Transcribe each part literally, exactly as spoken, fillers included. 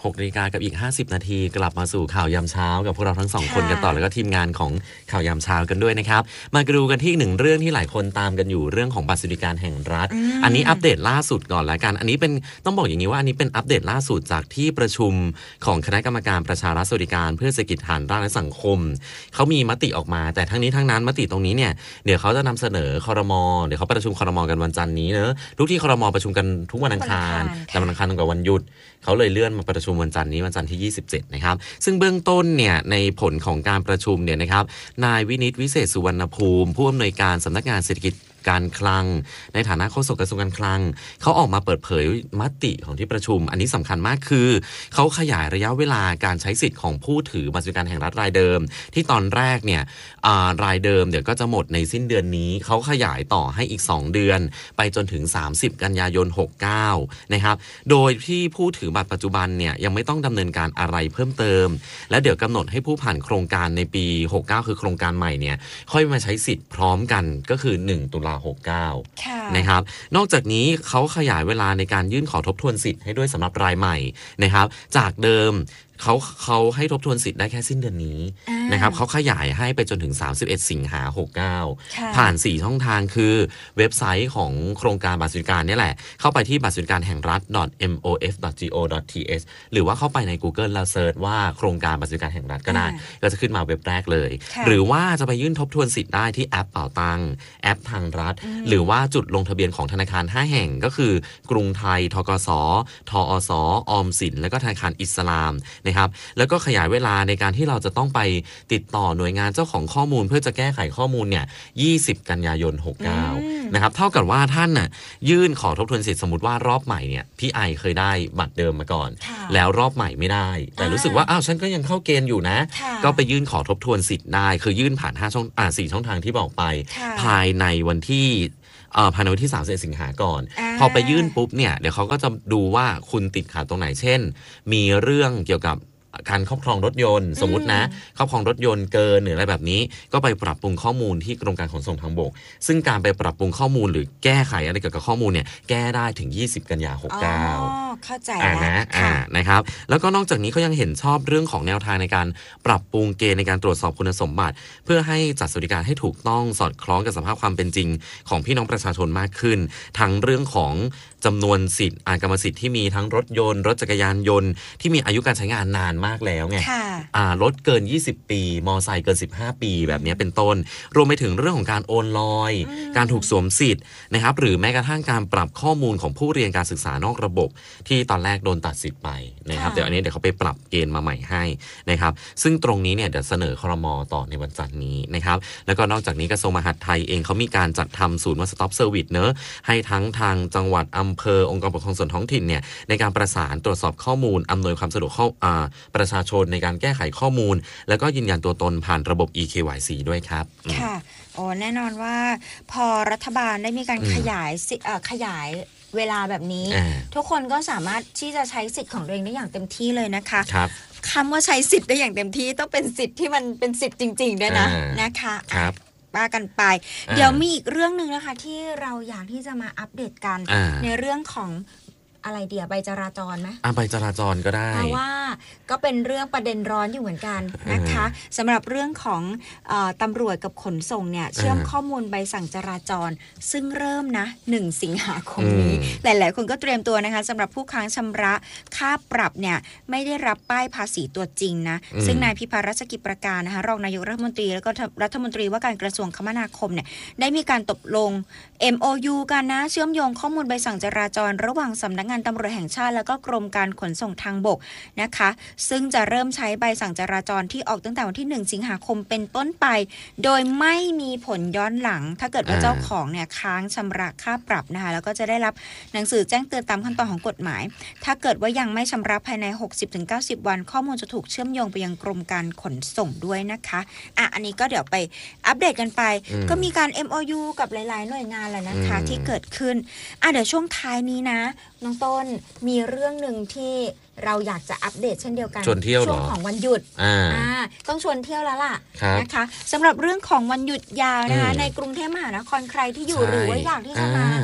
หกนาฬิกากับอีกห้าสิบนาทีกลับมาสู่ข่าวยามเช้ากับพวกเราทั้งสองคนกันต่อแล้วก็ทีมงานของข่าวยามเช้ากันด้วยนะครับมาดูกันที่หนึ่งเรื่องที่หลายคนตามกันอยู่เรื่องของบัตรสวัสดิการแห่งรัฐ อ, อันนี้อัปเดตล่าสุดก่อนละกันอันนี้เป็นต้องบอกอย่างนี้ว่าอันนี้เป็นอัปเดตล่าสุดจากที่ประชุมของคณะกรรมการประชารัฐสวัสดิการเพื่อเศรษฐกิจฐานรากและสังคมเขามีมติออกมาแต่ทั้งนี้ทั้งนั้นมติตรงนี้เนี่ยเดี๋ยวเขาจะนำเสนอครม.เดี๋ยวเขาประชุมครม.กันวันจันทร์นี้เนอะทุกที่ครม.ประชุมกันทุกวันอังคารแต่วันอังคารตรงกับวันหยุดเขาเลยเลื่อนมาประชุมวันจันทร์นี้วันจันทร์ที่ยี่สิบเจ็ดนะครับซึ่งเบื้องต้นเนี่ยในผลของการประชุมเนี่ยนะครับนายวินิตวิเศษสุวรรณภูมิผู้อำนวยการสำนักงานเศรษฐกิจการคลังในฐานะโฆษกกระทรวงการคลังเขาออกมาเปิดเผยมติของที่ประชุมอันนี้สำคัญมากคือเขาขยายระยะเวลาการใช้สิทธิ์ของผู้ถือบัตรสวัสดิการแห่งรัฐรายเดิมที่ตอนแรกเนี่ยรายเดิมเดี๋ยวก็จะหมดในสิ้นเดือนนี้เขาขยายต่อให้อีกสองเดือนไปจนถึงสามสิบกันยายนหกสิบเก้านะครับโดยที่ผู้ถือบัตรปัจจุบันเนี่ยยังไม่ต้องดำเนินการอะไรเพิ่มเติมและเดี๋ยวกำหนดให้ผู้ผ่านโครงการในปีหกสิบเก้าคือโครงการใหม่เนี่ยค่อยมาใช้สิทธิ์พร้อมกันก็คือหนึ่งตุลาหกสิบเก้านะครับนอกจากนี้เขาขยายเวลาในการยื่นขอทบทวนสิทธิ์ให้ด้วยสำหรับรายใหม่นะครับจากเดิมเขาเขาให้ทบทวนสิทธิ์ได้แค่สิ้นเดือนนี้นะครับเขาขยายให้ไปจนถึงสามสิบเอ็ดสิงหาคมหกสิบเก้าผ่านสี่ช่องทางคือเว็บไซต์ของโครงการบัตรสวัสดิการนี่แหละเข้าไปที่บัตรสวัสดิการแห่งรัฐ ดอท เอ็ม โอ เอฟ ดอท จี โอ ดอท ที เอช หรือว่าเข้าไปใน Google แล้วเซิร์ชว่าโครงการบัตรสวัสดิการแห่งรัฐก็ได้ก็จะขึ้นมาเว็บแรกเลยหรือว่าจะไปยื่นทบทวนสิทธิ์ได้ที่แอปเป๋าตังแอปทางรัฐหรือว่าจุดลงทะเบียนของธนาคารห้าแห่งก็คือกรุงไทยธกสทอสออมสินและก็ธนาคารอิสลามนะครับแล้วก็ขยายเวลาในการที่เราจะต้องไปติดต่อหน่วยงานเจ้าของข้อมูลเพื่อจะแก้ไขข้อมูลเนี่ยยี่สิบกันยายนหกสิบเก้านะครับเท่ากับว่าท่านน่ะยื่นขอทบทวนสิทธิ์สมมติว่ารอบใหม่เนี่ยพี่ไอเคยได้บัตรเดิมมาก่อนแล้วรอบใหม่ไม่ได้แต่รู้สึกว่าอ้าวฉันก็ยังเข้าเกณฑ์อยู่นะก็ไปยื่นขอทบทวนสิทธิ์ได้คือยื่นผ่านห้าช่องอ่าสี่ช่องทางที่บอกไปภายในวันที่ภายในวันที่สามสิบเอ็ดสิงหาก่อนพอไปยื่นปุ๊บเนี่ยเดี๋ยวเขาก็จะดูว่าคุณติดขัดตรงไหนเช่นมีเรื่องเกี่ยวกับการครอบครองรถยนต์สมมุตินะครอบครองรถยนต์เกินหรืออะไรแบบนี้ก็ไปปรับปรุงข้อมูลที่กรมการขนส่งทางบกซึ่งการไปปรับปรุงข้อมูลหรือแก้ไขอะไรเกี่ยวกับข้อมูลเนี่ยแก้ได้ถึงยี่สิบกันยายนหกสิบเก้าอ๋อเข้าใจแล้วนะอ่านะครับแล้วก็นอกจากนี้เขายังเห็นชอบเรื่องของแนวทางในการปรับปรุงเกณฑ์ในการตรวจสอบคุณสมบัติเพื่อให้จัดสวัสดิการให้ถูกต้องสอดคล้องกับสภาพความเป็นจริงของพี่น้องประชาชนมากขึ้นทั้งเรื่องของจำนวนสิทธิ์กรรมสิทธิ์ที่มีทั้งรถยนต์รถจักรยานยนต์ที่มีอายุการใช้งานนานมากแล้วไงอ่ารถเกินยี่สิบปีมอไซค์เกินสิบห้าปีแบบนี้เป็นต้นรวมไปถึงเรื่องของการโอนลอยการถูกสวมสิทธิ์นะครับหรือแม้กระทั่งการปรับข้อมูลของผู้เรียนการศึกษานอกระบบที่ตอนแรกโดนตัดสิทธิ์ไปนะครับเดี๋ยวอันนี้เดี๋ยวเขาไปปรับเกณฑ์มาใหม่ให้นะครับซึ่งตรงนี้เนี่ยเดี๋ยวเสนอครม.ต่อในวันจันทร์นี้นะครับแล้วก็นอกจากนี้กระทรวงมหาดไทยเองเขามีการจัดทำศูนย์ One Stop Service เนอะให้ทั้งทางจังหวัดอำเภอองค์กรปกครองส่วนท้องถิ่นเนี่ยในการประสานตรวจสอบข้อมูลอำนวยความสะดวกเข้าประชาชนในการแก้ไขข้อมูลแล้วก็ยืนยันตัวตนผ่านระบบ อี เค วาย ซี ด้วยครับค่ะโอ้แน่นอนว่าพอรัฐบาลได้มีการขยายขยายเวลาแบบนี้ทุกคนก็สามารถที่จะใช้สิทธิ์ของตัวเองได้อย่างเต็มที่เลยนะคะครับคำว่าใช้สิทธิ์ได้อย่างเต็มที่ต้องเป็นสิทธิ์ที่มันเป็นสิทธิ์จริงๆด้วยนะนะคะครับว่ากันไปเดี๋ยวมีอีกเรื่องนึงนะคะที่เราอยากที่จะมาอัปเดตกันในเรื่องของอะไรเดียวใบจราจรไหมอ่าใบจราจรก็ได้เพราะว่าก็เป็นเรื่องประเด็นร้อนอยู่เหมือนกันนะคะสำหรับเรื่องของเอ่อตำรวจกับขนส่งเนี่ยเชื่อมข้อมูลใบสั่งจราจรซึ่งเริ่มนะหนึ่งสิงหาคมนี้หลายๆคนก็เตรียมตัวนะคะสำหรับผู้ค้างชำระค่าปรับเนี่ยไม่ได้รับป้ายภาษีตัวจริงนะซึ่งนายพิพัฒน์รัชกิจประการนะคะรองนายกรัฐมนตรีแล้วก็รัฐมนตรีว่าการกระทรวงคมนาคมเนี่ยได้มีการตกลง เอ็ม โอ ยู กันนะเชื่อมโยงข้อมูลใบสั่งจราจรระหว่างสำนักงานตำรวจแห่งชาติแล้วก็กรมการขนส่งทางบกนะคะซึ่งจะเริ่มใช้ใบสั่งจราจรที่ออกตั้งแต่วันที่หนึ่งสิงหาคมเป็นต้นไปโดยไม่มีผลย้อนหลังถ้าเกิดว่าเจ้าของเนี่ยค้างชำระค่าปรับนะคะแล้วก็จะได้รับหนังสือแจ้งเตือนตามขั้นตอนของกฎหมายถ้าเกิดว่ายังไม่ชำระภายใน หกสิบถึงเก้าสิบ วันข้อมูลจะถูกเชื่อมโยงไปยังกรมการขนส่งด้วยนะคะอ่ะอันนี้ก็เดี๋ยวไปอัปเดตกันไปก็มีการ เอ็ม โอ ยู กับหลายๆหน่วยงานแหละนะคะที่เกิดขึ้นอ่ะเดี๋ยวช่วงท้ายนี้นะน้องต้นมีเรื่องหนึ่งที่เราอยากจะอัปเดตเช่นเดียวกันชวนเที่ยวเหรอช่วงของวันหยุดอ่าต้องชวนเที่ยวแล้วล่ะนะคะสำหรับเรื่องของวันหยุดยาวนะคะในกรุงเทพมหานครใครที่อยู่หรือว่าอยากที่จะมา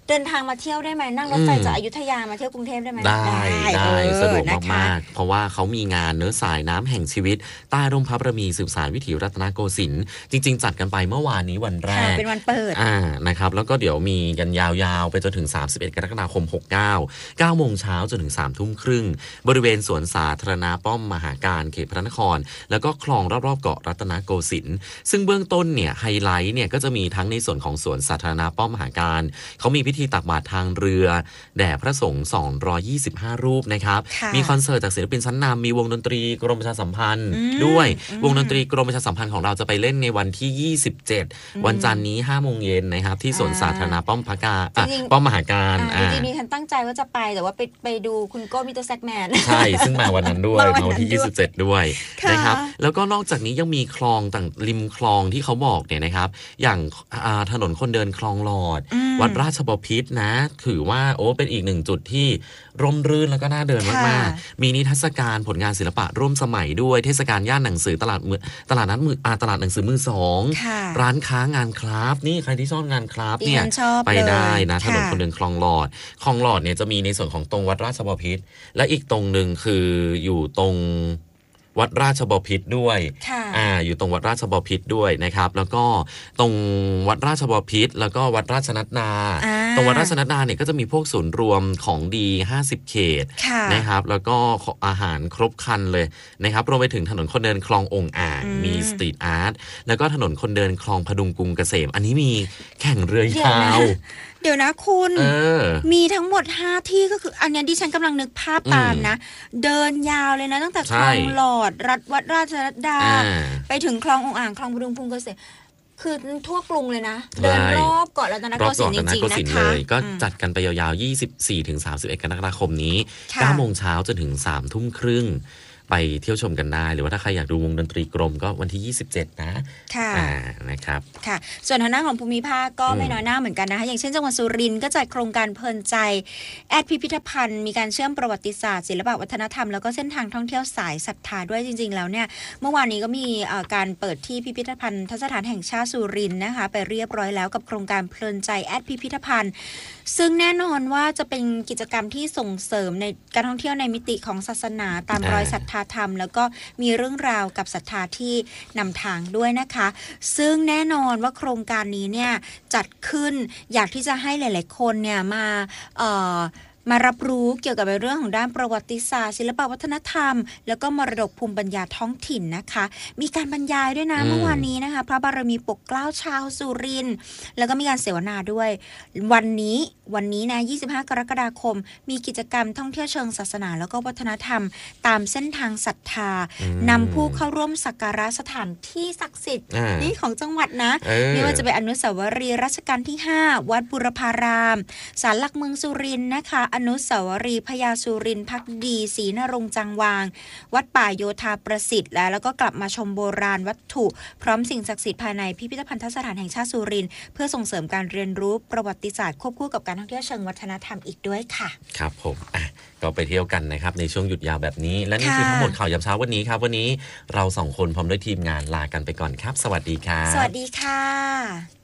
เดินทางมาเที่ยวได้ไหมนั่งรถไฟจากอยุธยามาเที่ยวกรุงเทพได้ไหมได้ได้สะดวกมากๆเพราะว่าเขามีงานเนื้อสายน้ำแห่งชีวิตใต้ร่มพระบารมีสืบสานวิถีรัตนโกสินทร์จริงๆจัดกันไปเมื่อวานนี้วันแรกเป็นวันเปิดอ่านะครับแล้วก็เดี๋ยวมีกันยาวๆไปจนถึงสามสิบเอ็ดกรกฎาคมหกสิบเก้า เก้าโมงเช้าจนถึงสามทุ่มครึ่งบริเวณสวนสาธารณะป้อมมหาการเขตพระนครแล้วก็คลองรอบๆเกาะรัตนโกสินทร์ซึ่งเบื้องต้นเนี่ยไฮไลท์เนี่ยก็จะมีทั้งในส่วนของสวนสาธารณะป้อมมหาการเขามีพิธีตักบาตรทางเรือแด่พระสงฆ์สองร้อยยี่สิบห้ารูปนะครับมีคอนเสิร์ตจากศิลปินชั้นนำมีวงดนตรีกรมประชาสัมพันธ์ด้วยวงดนตรีกรมประชาสัมพันธ์ของเราจะไปเล่นในวันที่ยี่สิบเจ็ดวันจันทร์นี้ห้าโมงเย็นนะครับที่สวนสาธารณะป้อมพระกาป้อมมหาการจริงๆฉันตั้งใจว่าจะไปแต่ว่าไปไปดูคุณโก้มิสเตอร์แซกแมนใช่ซึ่งมาวันนั้นด้วยมาวันที่ยี่สิบเจ็ดด้วยนะครับแล้วก็นอกจากนี้ยังมีคลองต่างริมคลองที่เขาบอกเนี่ยนะครับอย่างถนนคนเดินคลองหลอดวัดราชบพิตรนะถือว่าโอ้เป็นอีกหนึ่งจุดที่ร่มรื่นแล้วก็น่าเดินมากๆมีนิทรรศการผลงานศิลปะร่วมสมัยด้วยเทศกาลย่านหนังสือตลาดมือตลาดนัดมือตลาดหนังสือมือสองร้านค้างานคราฟนี่ใครที่ชอบงานคราฟเนี่ยไปได้นะถนนคนเดินคลองหลอดคลองหลอดเนี่ยจะมีในส่วนของตรงวัดราชบพิตรและอีกตรงหนึ่งคืออยู่ตรงวัดราชบพิตรด้วยอ่าอยู่ตรงวัดราชบพิตรด้วยนะครับแล้วก็ตรงวัดราชบพิตรแล้วก็วัดราชนัดดาตรงวัดราชนัดดาเนี่ยก็จะมีพวกศูนย์รวมของดีห้าสิบเขตนะครับแล้วก็อาหารครบครันเลยนะครับรวมไปถึงถนนคนเดินคลององอ่างมีสตรีทอาร์ตแล้วก็ถนนคนเดินคลองพดุงกรุงเกษมอันนี้มีแข่งเรือยาวเดี๋ยวนะคุณมีทั้งหมดห้าที่ก็คืออันนี้ดิฉันกำลังนึกภาพตามนะเดินยาวเลยนะตั้งแต่คลองหลอดรัฐวัดราชนัดดาไปถึงคลององอ่างคลองพดุงกรุงเกษมคือทั่วกรุงเลยนะเดินรอบเกาะรัตนโกสินทร์จริงๆนะคะก็จัดกันไปยาวๆ ยี่สิบสี่ถึงสามสิบเอ็ด กรกฎาคมนี้ เก้าโมงเช้าจนถึง สามทุ่มครึ่งไปเที่ยวชมกันได้หรือว่าถ้าใครอยากดูวงดนตรีกรมก็วันที่ยี่สิบเจ็ดนะค่ะนะครับค่ะส่วนทางด้านของภูมิภาคก็ไม่น้อยหน้าเหมือนกันนะคะอย่างเช่นจังหวัดสุรินทร์ก็จัดโครงการเพลินใจแอดพิพิธภัณฑ์มีการเชื่อมประวัติศาสตร์ศิลปวัฒนธรรมแล้วก็เส้นทางท่องเที่ยวสายศรัทธาด้วยจริงๆแล้วเนี่ยเมื่อวานนี้ก็มีการเปิดที่พิพิธภัณฑ์ทัศนสถานแห่งชาติสุรินทร์นะคะไปเรียบร้อยแล้วกับโครงการเพลินใจแอดพิพิธภัณฑ์ซึ่งแน่นอนว่าจะเป็นกิจกรรมที่ส่งเสริมในการท่องเที่ยวในมิติของศาสนาตามรอยศรัทธาธรรมแล้วก็มีเรื่องราวกับศรัทธาที่นำทางด้วยนะคะซึ่งแน่นอนว่าโครงการนี้เนี่ยจัดขึ้นอยากที่จะให้หลายๆคนเนี่ยมาเอ่อมารับรู้เกี่ยวกับเรื่องของด้านประวัติศาสตร์ศิลปวัฒนธรรมแล้วก็มรดกภูมิปัญญาท้องถิ่นนะคะมีการบรรยายด้วยนะเมื่อวานนี้นะคะพระบารมีปกเกล้าชาวสุรินทร์แล้วก็มีการเสวนาด้วยวันนี้วันนี้นะยี่สิบห้ากรกฎาคมมีกิจกรรมท่องเที่ยวเชิงศาสนาแล้วก็วัฒนธรรมตามเส้นทางศรัทธานำผู้เข้าร่วมสักการะสถานที่ศักดิ์สิทธิ์นี่ของจังหวัดนะไม่ว่าจะเป็นอนุสาวรีย์รัชกาลที่ห้าวัดบุรพารามศาลหลักเมืองสุรินทร์นะคะอนุสาวรีย์พญาสุรินทร์ภักดีศรีนรงค์จังวางวัดป่าโยธาประสิทธิ์แล้วแล้วก็กลับมาชมโบราณวัตถุพร้อมสิ่งศักดิ์สิทธิ์ภายในพิพิธภัณฑสถานแห่งชาติสุรินทร์เพื่อส่งเสริมการเรียนรู้ประวัติศาสตร์ควบคู่กับการท่องเที่ยวเชิงวัฒนธรรมอีกด้วยค่ะครับผมอ่ะก็ไปเที่ยวกันนะครับในช่วงหยุดยาวแบบนี้และนี่คือทั้งหมดข่าวยามเช้าวันนี้ครับวันนี้เราสองคนพร้อมด้วยทีมงานลากันไปก่อนครับสวัสดีครับสวัสดีค่ะ